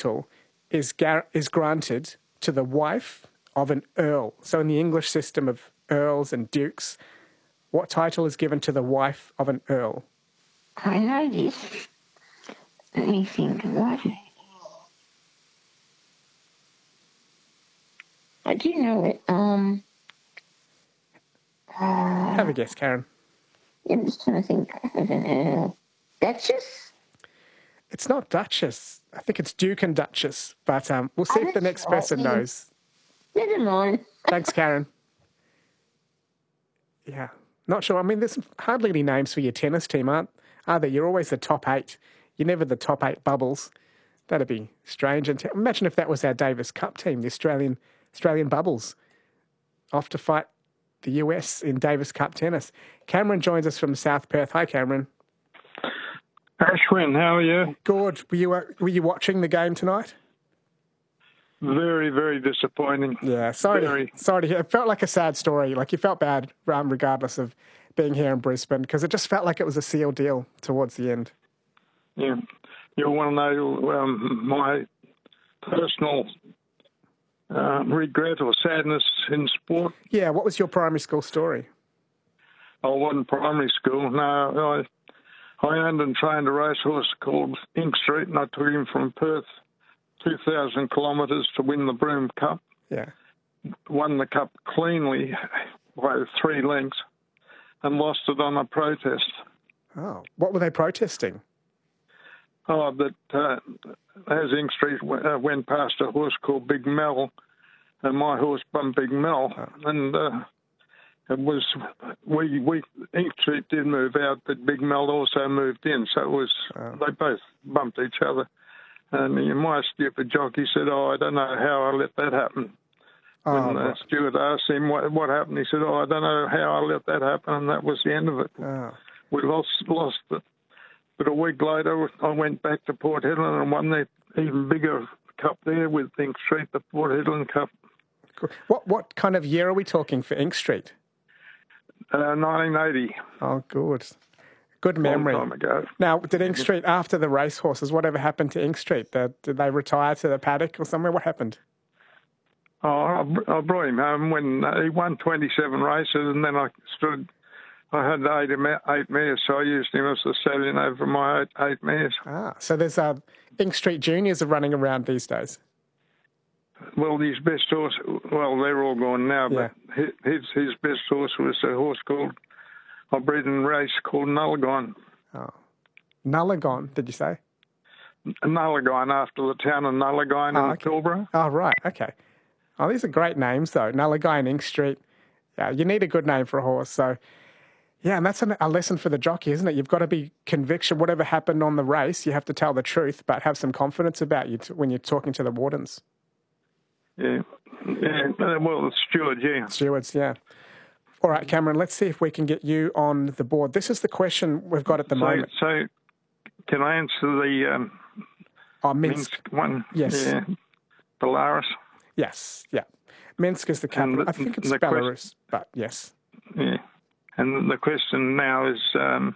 title is granted to the wife of an earl? So in the English system of earls and dukes, what title is given to the wife of an earl? I know this. Let me think about it. I do know it. Have a guess, Karen. I'm just trying to think of an earl. Duchess? It's not Duchess. I think it's Duke and Duchess. But we'll see if the next person knows. Never mind. Thanks, Karen. Yeah, not sure. I mean, there's hardly any names for your tennis team, are there? You're always the top 8. You're never the top 8 bubbles. That'd be strange. And imagine if that was our Davis Cup team, the Australian Bubbles, off to fight the US in Davis Cup tennis. Cameron joins us from South Perth. Hi, Cameron. Ashwin, how are you? Good. Were you watching the game tonight? Very, very disappointing. Yeah, sorry to hear. It felt like a sad story. Like you felt bad regardless of being here in Brisbane because it just felt like it was a sealed deal towards the end. Yeah. You want to know my personal regret or sadness in sport? Yeah, what was your primary school story? I wasn't primary school. No, I owned and trained a racehorse called Ink Street, and I took him from Perth 2,000 kilometres to win the Broome Cup. Yeah. Won the cup cleanly by 3 lengths and lost it on a protest. Oh, what were they protesting? Oh, that as Ink Street went past a horse called Big Mel, and my horse bumped Big Mel, and it was Ink Street did move out, but Big Mel also moved in, so it was they both bumped each other. And my stupid jockey said, I don't know how I let that happen. When Stuart asked him what happened, he said, I don't know how I let that happen, and that was the end of it. We lost it. But a week later, I went back to Port Hedland and won the even bigger cup there with Ink Street, the Port Hedland Cup. What kind of year are we talking for Ink Street? 1980. Oh, good. Good memory. Long time ago. Now, did Ink Street, after the racehorses, whatever happened to Ink Street? Did they retire to the paddock or somewhere? What happened? Oh, I brought him home when he won 27 races, and then I had 8 mares, so I used him as the stallion over my 8 mares. So there's Ink Street Juniors are running around these days. Well, his best horse, they're all gone now, but his best horse was a horse called, I bred in race called Nullagine. Oh. Nullagine, did you say? Nullagine, after the town of Nullagine in Pilbara. Oh, right, okay. Oh, these are great names, though. Nullagine, Ink Street. Yeah, you need a good name for a horse, so... Yeah, and that's a lesson for the jockey, isn't it? You've got to be conviction. Whatever happened on the race, you have to tell the truth, but have some confidence about you when you're talking to the wardens. Yeah. Well, the stewards, yeah. Stewards, yeah. All right, Cameron, let's see if we can get you on the board. This is the question we've got at the moment. So, can I answer the Minsk one? Yes. Yeah. Belarus? Yes, yeah. Minsk is the capital. I think it's Belarus, but yes. Yeah. And the question now is,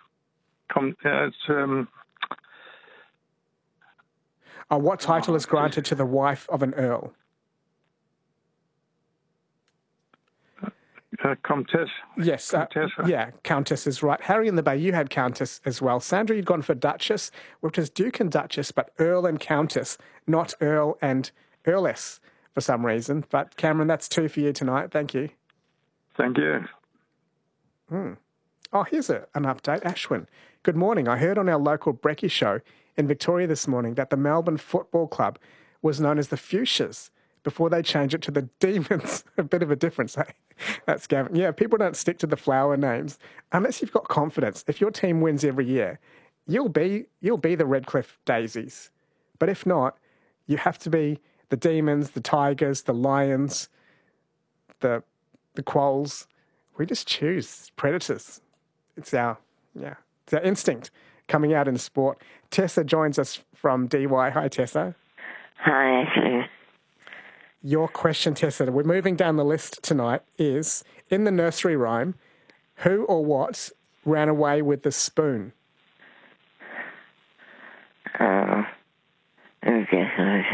what title is granted to the wife of an earl? Comtesse. Yes. Countess is right. Harry in the Bay, you had Countess as well. Sandra, you'd gone for Duchess, which is Duke and Duchess, but Earl and Countess, not Earl and Earless for some reason. But Cameron, that's 2 for you tonight. Thank you. Thank you. Oh, here's an update. Ashwin, good morning. I heard on our local Brekkie show in Victoria this morning that the Melbourne Football Club was known as the Fuchsias before they changed it to the Demons. A bit of a difference, eh? That's Gavin. Yeah, people don't stick to the flower names unless you've got confidence. If your team wins every year, you'll be the Redcliffe Daisies. But if not, you have to be the Demons, the Tigers, the Lions, the Quolls. We just choose Predators. It's our instinct coming out in sport. Tessa joins us from DY. Hi, Tessa. Hi, Ashley. Your question, Tessa, we're moving down the list tonight, is, in the nursery rhyme, who or what ran away with the spoon? Okay.